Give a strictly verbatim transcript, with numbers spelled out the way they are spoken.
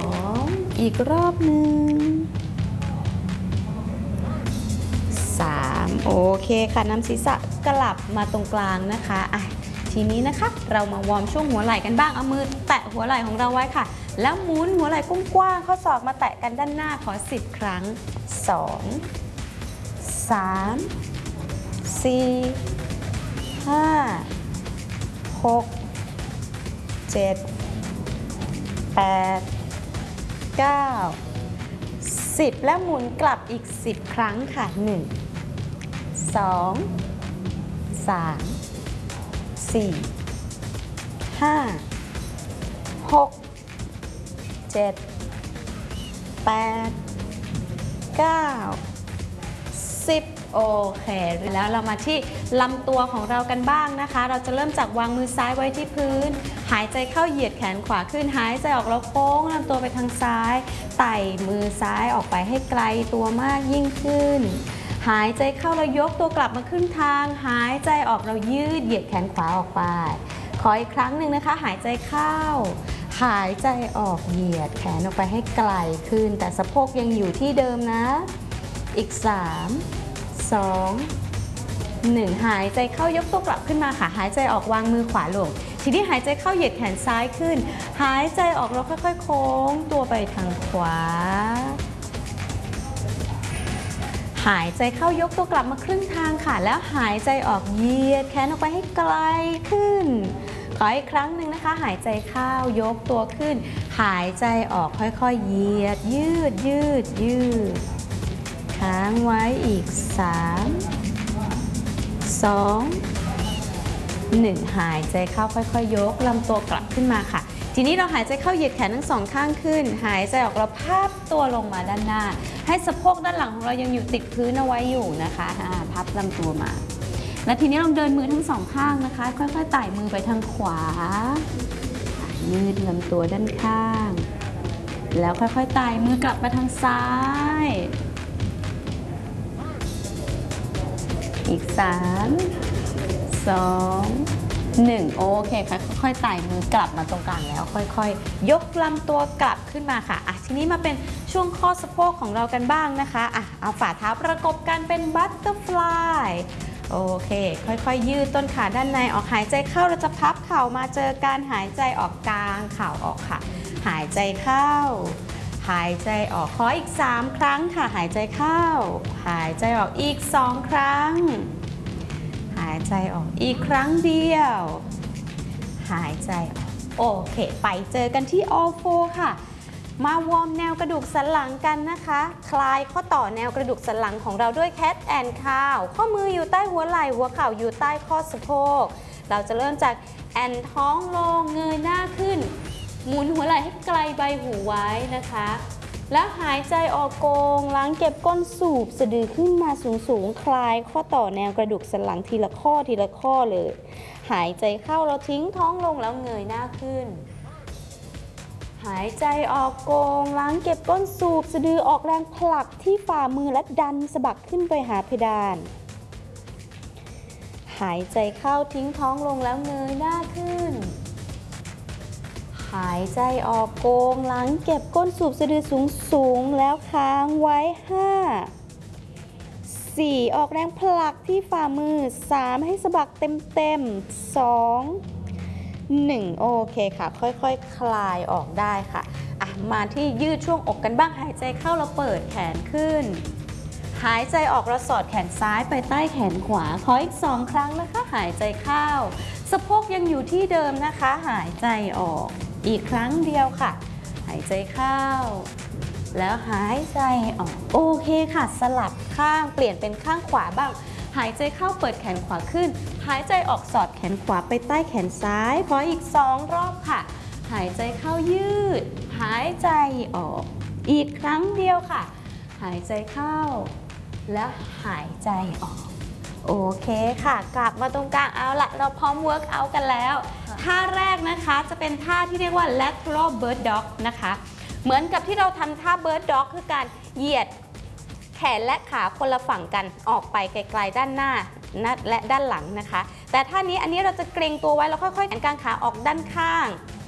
องอีกรอบหนึ่งสามโอเคค่ะนำศีรษะกลับมาตรงกลางนะคะอ่ะทีนี้นะคะเรามาวอร์มช่วงหัวไหล่กันบ้างเอามือแตะหัวไหล่ของเราไว้ค่ะแล้วหมุนหัวไหล่กว้างๆข้อศอกมาแตะกันด้านหน้าขอสิบครั้งสองสามสี่ห้าหกเจ็ดแปดเก้าสิบแล้วหมุนกลับอีกสิบครั้งค่ะหนึ่งสองสามสี่ห้าหกเจ็ดแปดเก้าสิบโอเคแล้วเรามาที่ลำตัวของเรากันบ้างนะคะเราจะเริ่มจากวางมือซ้ายไว้ที่พื้นหายใจเข้าเหยียดแขนขวาขึ้นหายใจออกแล้วโค้งลำตัวไปทางซ้ายไต่มือซ้ายออกไปให้ไกลตัวมากยิ่งขึ้นหายใจเข้าเรายกตัวกลับมาขึ้นทางหายใจออกเรายืดเหยียดแขนขวาออกไปขออีกครั้งหนึ่งนะคะหายใจเข้าหายใจออกเหยียดแขนออกไปให้ไกลขึ้นแต่สะโพกยังอยู่ที่เดิมนะอีกสามสองหนึ่งหายใจเข้ายกตัวกลับขึ้นมาค่ะหายใจออกวางมือขวาลงทีนี้หายใจเข้าเหยียดแขนซ้ายขึ้นหายใจออกเราค่อยๆโค้งตัวไปทางขวาหายใจเข้ายกตัวกลับมาครึ่งทางค่ะแล้วหายใจออกเหยียดแขนออกไปให้ไกลขึ้นขออีกครั้งหนึ่งนะคะหายใจเข้ายกตัวขึ้นหายใจออกค่อยๆเหยียดยืดยืดยืดค้างไว้อีกสามสองหนึ่งหายใจเข้าค่อยๆยกลำตัวกลับขึ้นมาค่ะทีนี้เราหายใจเข้าเหยียดแขนทั้งสองข้างขึ้นหายใจออกเราพาบตัวลงมาด้านหน้าให้สะโพกด้านหลังของเรายังอยู่ติดพื้นเอาไว้อยู่นะคะพับลำตัวมาและทีนี้ลองเดินมือทั้งสองข้างนะคะค่อยๆไต่มือไปทางขวายืดลำตัวด้านข้างแล้วค่อยๆไต่มือกลับมาทางซ้ายอีกสามสองหนึ่งโอเคค่ะค่อยๆไต่มือกลับมาตรงกลางแล้วค่อยๆยกลำตัวกลับขึ้นมาค่ะอ่ะทีนี้มาเป็นช่วงข้อสะโพกของเรากันบ้างนะคะอ่ะเอาฝ่าเท้าประกบกันเป็นบัตเตอร์ฟลายโอเคค่อยๆยืดต้นขาด้านในออกหายใจเข้าเราจะพับเข่ามาเจอการหายใจออกกลางเข่าออกค่ะหายใจเข้าหายใจออกขออีกสามครั้งค่ะหายใจเข้าหายใจออกอีกสองครั้งหายใจออกอีกครั้งเดียวหายใจออกโอเคไปเจอกันที่ all four ค่ะมาวอร์มแนวกระดูกสันหลังกันนะคะคลายข้อต่อแนวกระดูกสันหลังของเราด้วย cat and cow ข้อมืออยู่ใต้หัวไหล่หัวเข่าอยู่ใต้ข้อสะโพกเราจะเริ่มจากแอนท้องลงเงยหน้าขึ้นหมุนหัวไหล่ให้ไกลใบหูไว้นะคะแล้วหายใจออกโกงล้างเก็บก้นสูบสะดือขึ้นมาสูงๆคลายข้อต่อแนวกระดูกสันหลังทีละข้อทีละข้อเลยหายใจเข้าเราทิ้งท้องลงแล้วเงยหน้าขึ้นหายใจออกโกงล้างเก็บก้นสูบสะดือออกแรงผลักที่ฝ่ามือและดันสะบักขึ้นไปหาเพดานหายใจเข้าทิ้งท้องลงแล้วเงยหน้าขึ้นหายใจออกโกงหลังเก็บก้นสูบสะดือสูงสูงแล้วค้างไว้ห้า สี่ออกแรงผลักที่ฝ่ามือสามให้สะบักเต็มเต็มสองหนึ่งโอเคค่ะค่อยๆ ค, คลายออกได้ค่ะอ่ะมาที่ยืดช่วงอกกันบ้างหายใจเข้าเราเปิดแขนขึ้นหายใจออกเราสอดแขนซ้ายไปใต้แขนขวาขออีกสองครั้งนะคะหายใจเข้าสะโพกยังอยู่ที่เดิมนะคะหายใจออกอีกครั้งเดียวค่ะหายใจเข้าแล้วหายใจออกโอเคค่ะสลับข้างเปลี่ยนเป็นข้างขวาบ้างหายใจเข้าเปิดแขนขวาขึ้นหายใจออกสอดแขนขวาไปใต้แขนซ้ายขออีกสองรอบค่ะหายใจเข้ายืดหายใจออกอีกครั้งเดียวค่ะหายใจเข้าแล้วหายใจออกโอเคค่ะกลับมาตรงกลางเอาละเราพร้อมเวิร์กเอาท์กันแล้วท่าแรกนะคะจะเป็นท่าที่เรียกว่า lateral bird dog นะคะเหมือนกับที่เราทำท่า bird dog คือการเหยียดแขนและขาคนละฝั่งกันออกไปไกลๆด้านหน้าและด้านหลังนะคะแต่ท่านี้อันนี้เราจะเกรงตัวไว้แล้วค่อยๆแขนกลางขาออกด้านข้าง